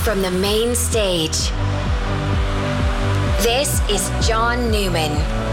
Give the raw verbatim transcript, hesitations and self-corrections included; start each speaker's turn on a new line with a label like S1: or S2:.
S1: from the main stage. This is John Newman.